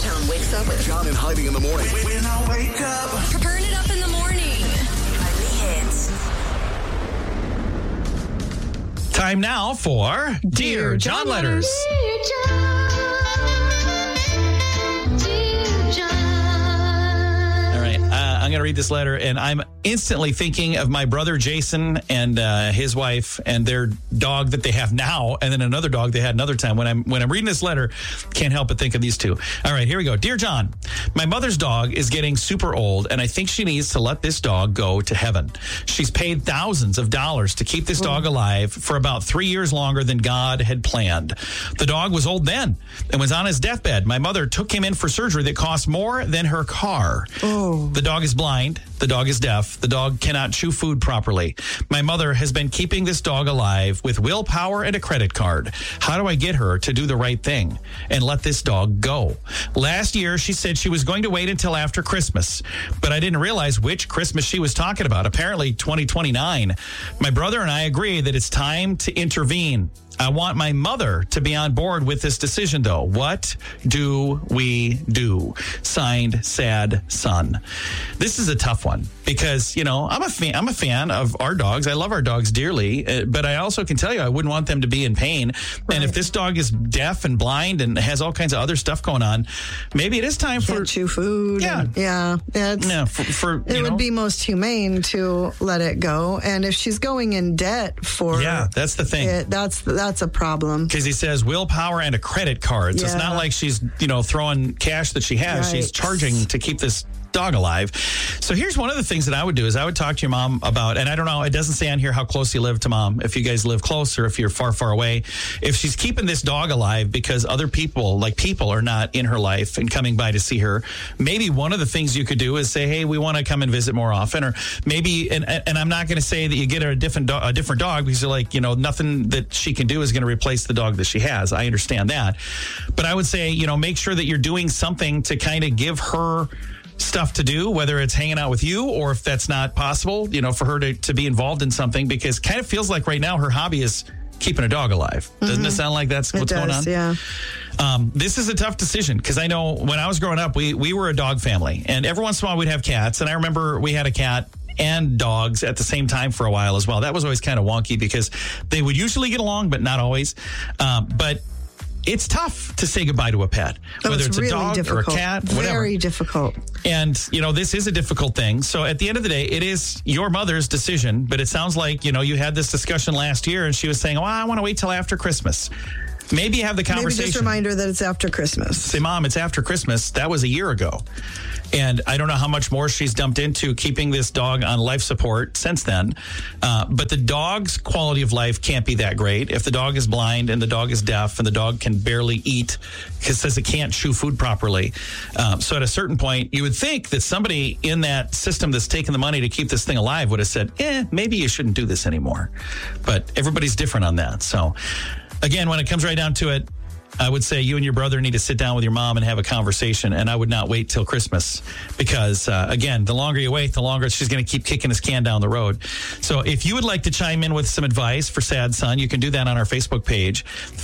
John wakes up with John and Heidi in the morning. When I wake up. Turn it up in the morning. Only hits. Time now for Dear John Letters. Dear John, dear John. All right, I'm going to read this letter, and I'm instantly thinking of my brother Jason and his wife and their dog that they have now, and then another dog they had another time. When I'm reading this letter, can't help but think of these two. All right, here we go. Dear John, my mother's dog is getting super old, and I think she needs to let this dog go to heaven. She's paid thousands of dollars to keep this dog alive for about 3 years longer than God had planned. The dog was old then and was on his deathbed. My mother took him in for surgery that cost more than her car. The dog is blind. The dog is deaf. The dog cannot chew food properly. My mother has been keeping this dog alive with willpower and a credit card. How do I get her to do the right thing and let this dog go? Last year, she said she was going to wait until after Christmas, but I didn't realize which Christmas she was talking about. Apparently 2029. My brother and I agree that it's time to intervene. I want my mother to be on board with this decision, though. What do we do? Signed, Sad Son. This is a tough one because, you know, I'm a fan of our dogs. I love our dogs dearly, but I also can tell you I wouldn't want them to be in pain. Right. And if this dog is deaf and blind and has all kinds of other stuff going on, maybe it is time Can't chew food. Yeah. It would be most humane to let it go. And if she's going in debt for that's the thing. That's a problem. Because he says willpower and a credit card. So it's not like she's, throwing cash that she has. Right. She's charging to keep this dog alive. So here's one of the things that I would do is I would talk to your mom about, and I don't know, it doesn't say on here how close you live to mom, if you guys live close or if you're far, far away. If she's keeping this dog alive because other people are not in her life and coming by to see her, maybe one of the things you could do is say, hey, we want to come and visit more often. Or maybe, and I'm not going to say that you get her a different dog because you're like, nothing that she can do is going to replace the dog that she has. I understand that. But I would say, make sure that you're doing something to kind of give her stuff to do, whether it's hanging out with you or if that's not possible, for her to be involved in something, because kind of feels like right now her hobby is keeping a dog alive. Doesn't it sound like that's what's going on? Yeah. This is a tough decision because I know when I was growing up, we were a dog family, and every once in a while we'd have cats. And I remember we had a cat and dogs at the same time for a while as well. That was always kind of wonky because they would usually get along, but not always. But it's tough to say goodbye to a pet, whether it's really a dog or a cat, whatever. Very difficult. And, this is a difficult thing. So at the end of the day, it is your mother's decision. But it sounds like, you had this discussion last year and she was saying, I want to wait till after Christmas. Maybe have the conversation. Maybe just remind her that it's after Christmas. Say, Mom, it's after Christmas. That was a year ago. And I don't know how much more she's dumped into keeping this dog on life support since then. But the dog's quality of life can't be that great. If the dog is blind and the dog is deaf and the dog can barely eat because it says it can't chew food properly. So at a certain point, you would think that somebody in that system that's taking the money to keep this thing alive would have said, maybe you shouldn't do this anymore. But everybody's different on that. So again, when it comes right down to it, I would say you and your brother need to sit down with your mom and have a conversation, and I would not wait till Christmas because, again, the longer you wait, the longer she's going to keep kicking this can down the road. So if you would like to chime in with some advice for Sad Son, you can do that on our Facebook page,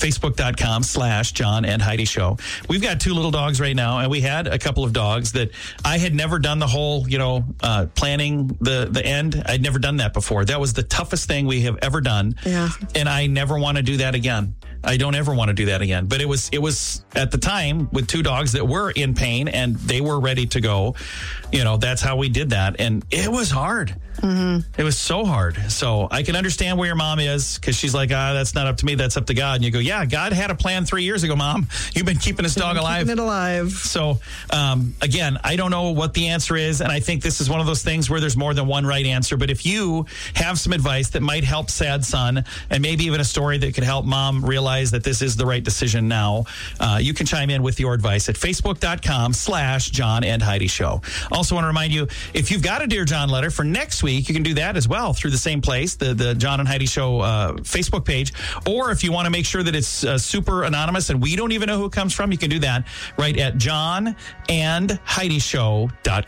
facebook.com/John and Heidi Show. We've got 2 little dogs right now, and we had a couple of dogs that I had never done the whole, planning the end. I'd never done that before. That was the toughest thing we have ever done. Yeah. And I never want to do that again. I don't ever want to do that again. But it was at the time with 2 dogs that were in pain and they were ready to go. That's how we did that. And it was hard. It was so hard. So I can understand where your mom is because she's like, that's not up to me. That's up to God. And you go, yeah, God had a plan 3 years ago, Mom. You've been keeping this dog alive. Keeping it alive. So, again, I don't know what the answer is. And I think this is one of those things where there's more than one right answer. But if you have some advice that might help Sad Son and maybe even a story that could help Mom realize that this is the right decision now, you can chime in with your advice at facebook.com/John and Heidi Show. Also want to remind you, if you've got a Dear John letter for next week, you can do that as well through the same place, the John and Heidi Show Facebook page. Or if you want to make sure that it's super anonymous and we don't even know who it comes from, you can do that right at johnandheidishow.com.